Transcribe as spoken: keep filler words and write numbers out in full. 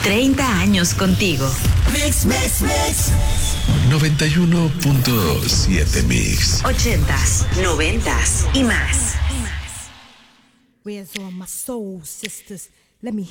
treinta años contigo. Mix, mix, mix. noventa y uno punto siete Mix. Ochentas, noventas y más. Where's all my soul sisters? Let me